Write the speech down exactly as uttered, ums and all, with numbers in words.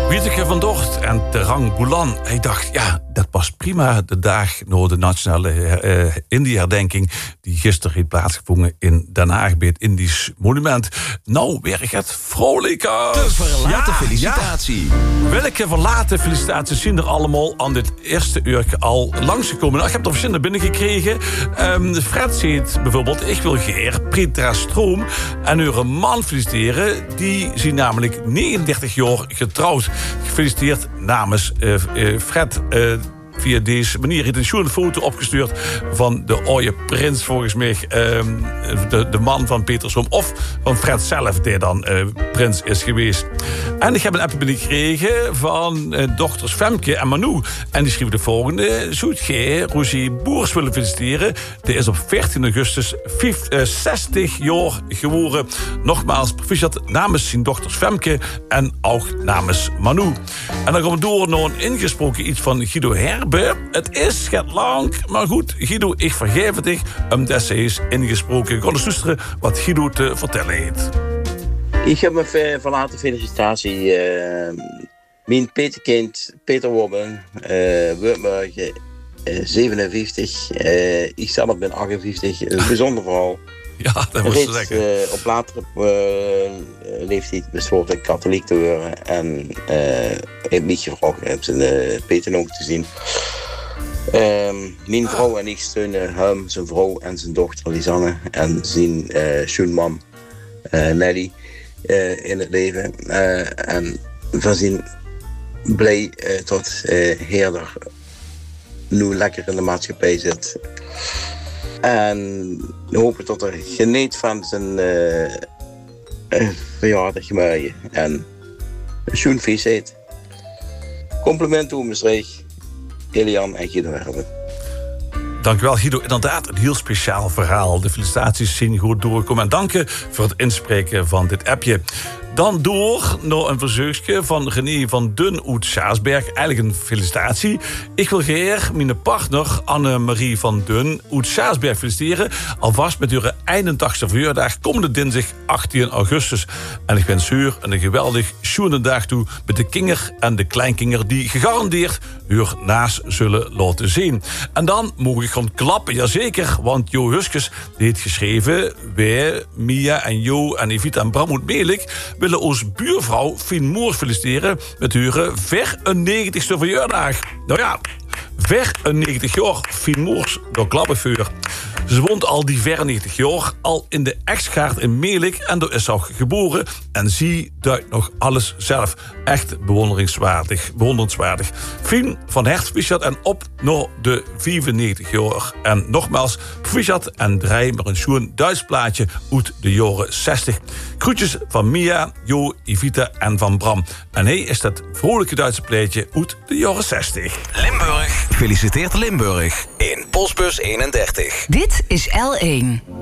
Wieteke van Dort en Terang Boulan. Hij dacht, ja, dat past prima de dag na de nationale uh, Indie-herdenking die gisteren heeft plaatsgevonden in Den Haag bij het Indisch Monument. Nou, werk het vrolijker. De verlaten ja, felicitatie. Ja. Welke verlaten felicitaties zien er allemaal aan dit eerste uur al langsgekomen? Nou, ik heb er verschillende binnengekregen. Um, Fred zegt bijvoorbeeld, ik wil geheer Petra Stroom en uw man feliciteren. Die zijn namelijk negenendertig jaar getrouwd. Gefeliciteerd namens uh, uh, Fred. Uh, Via deze manier heeft een schoon foto opgestuurd van de oude prins, volgens mij. Uh, de, de man van Petra Stroom. Of van Fred zelf, die dan uh, prins is geweest. En ik heb een appje binnengekregen van uh, dochters Femke en Manu. En die schreef de volgende. Zou jij Rosie Boers willen feliciteren? Die is op veertien augustus zestig jaar geworden. Nogmaals, proficiat namens zijn dochters Femke en ook namens Manu. En dan gaan we door naar een ingesproken iets van Guido Herbe. Het is gaat lang, maar goed, Guido, ik vergeef het dich. Omdat ze is ingesproken. Ik ga eens luisteren wat Guido te vertellen heeft. Ik heb me verlaten felicitatie. Uh, mijn peterkind, Peter Wobben, uh, Wurtburg, uh, zevenenvijftig. Uh, ik zelf ben achtenvijftig. Een bijzonder verhaal. Ja, dat moet je zeggen. Uh, op latere uh, leeftijd besloten katholiek te worden. En uh, heeft mij gevraagd om zijn uh, Peter te zien. Um, mijn vrouw en ik steunen hem, zijn vrouw en zijn dochter Lisanne. En zijn uh, schoonmam uh, Nelly uh, in het leven. Uh, en we zijn blij uh, dat uh, Heerder nu lekker in de maatschappij zit. En we hopen dat er geniet van zijn uh, uh, verjaardag maaien. En een schoon feest heet. Compliment toe Maastricht, Elian en Guido Herbe. Dankjewel Guido, inderdaad een heel speciaal verhaal. De felicitaties zien goed doorkomen. En dank je voor het inspreken van dit appje. Dan door naar een verzoekje van René van Dun uit Schaasberg. Eigenlijk een felicitatie. Ik wil graag mijn partner Anne-Marie van Dun uit Schaasberg feliciteren. Alvast met uw eenentachtigste verjaardag komende dinsdag achttien augustus. En ik wens u een geweldig schoene dag toe met de kinger en de kleinkinger die gegarandeerd u naast zullen laten zien. En dan mogen ik gewoon klappen, jazeker. Want Jo Huskes die heeft geschreven: wij, Mia en Jo en Evita en Bram uit Melik willen ons buurvrouw Fien Moers feliciteren met uw vijfennegentigste verjaardag. Nou ja, vijfennegentig jaar Fien Moers door Klappenvuur. Ze woont al die vijfennegentig jaar al in de ex-gaard in Melik en daar is ze ook geboren. En zie duidt nog alles zelf. Echt bewonderingswaardig. bewonderenswaardig. Fien van hart proficiat en op naar de vijfennegentig jaar. En nogmaals, proficiat en draai maar een schoon Duits plaatje uit de jaren zestig. Groetjes van Mia, Jo, Evita en van Bram. En hij is dat vrolijke Duitse plaatje uit de jaren zestig. Limburg feliciteert Limburg in Postbus eenendertig. Dit is L één.